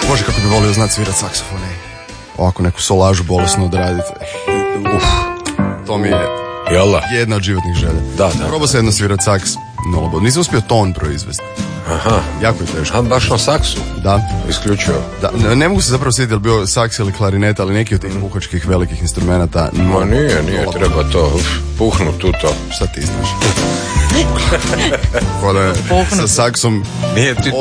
Bože, kako bi volio znati svirat saksofon. Ovako neku solažu bolesno odraditi. To mi je jedna od životnih želja. Da. Probao sam jedno svirat saks, nisam uspio ton proizvesti. Aha. Jako je teško. A baš na saksu? Da. Isključio? Da, ne mogu se zapravo sjetiti da li bio saks ili klarinet, ali neki od tih puhačkih velikih instrumenta. Ma nije, treba to puhnut u to. Šta ti znaš? Sa saksom nije ti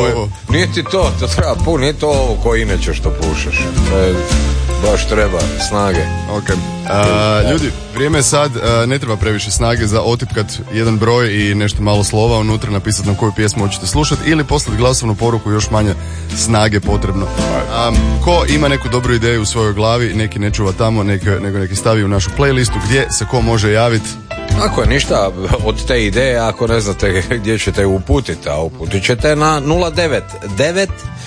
to treba nije to ovo koji inače što pušaš. Baš treba snage. Okay. Ljudi, vrijeme je sad, ne treba previše snage za otipkat jedan broj i nešto malo slova unutra, napisati na koju pjesmu hoćete slušati ili poslati glasovnu poruku, još manje snage potrebno. Ko ima neku dobru ideju u svojoj glavi, neki ne čuva tamo, nego neki stavi u našu playlistu gdje se ko može javiti. Ako je ništa od te ideje, ako ne znate gdje ćete uputiti, a uputit ćete na 099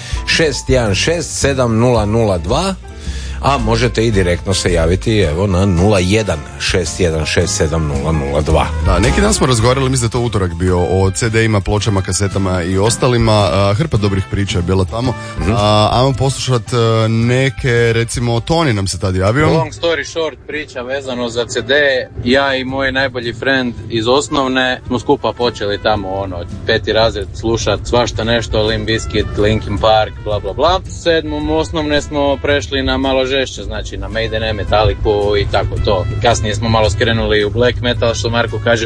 616 7002, a možete i direktno se javiti evo na 01 616 7002. Da, neki dan smo razgovarali, mislim da je to utorak bio, o CD-ima, pločama, kasetama i ostalima. Hrpa dobrih priča je bila tamo. Ajmo poslušat neke, recimo Toni nam se tad javio. Long story short, priča vezano za CD. Ja i moj najbolji friend iz osnovne smo skupa počeli tamo 5. razred slušat svašta nešto, Limp Bizkit, Linkin Park, bla bla bla. 7. osnovne smo prešli na malo žešće, znači na Maidene, Metallicu i tako to. Kasnije smo malo skrenuli u black metal, što Marko kaže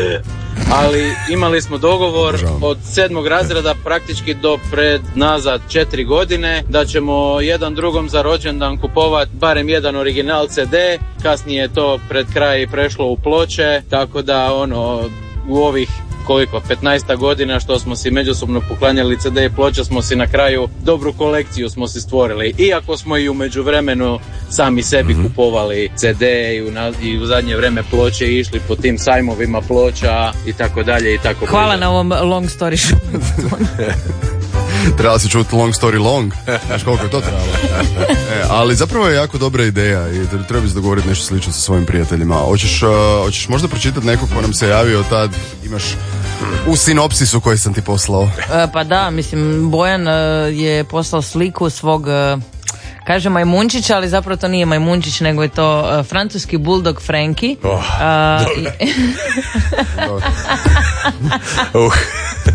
ali imali smo dogovor od 7. razreda praktički do pred nazad 4 godine da ćemo jedan drugom za rođendan kupovati barem jedan original CD. Kasnije je to pred kraj prešlo u ploče, tako da u ovih 15 godina što smo si međusobno poklanjali CD i ploče, smo si na kraju dobru kolekciju smo si stvorili. Iako smo i u međuvremenu sami sebi kupovali CD i u zadnje vreme ploče i išli po tim sajmovima ploča i tako dalje i tako. Hvala na ovom long story short. Trebala si čuti long story long. Znaš koliko je to trebalo. Ali zapravo je jako dobra ideja i treba bi se dogovoriti nešto slično sa svojim prijateljima. Hoćeš možda pročitati nekog ko nam se javio tad, imaš u sinopsisu koji sam ti poslao. Pa da, mislim, Bojan je poslao sliku svog kaže majmunčić, ali zapravo to nije majmunčić, nego je to francuski buldog Frankie.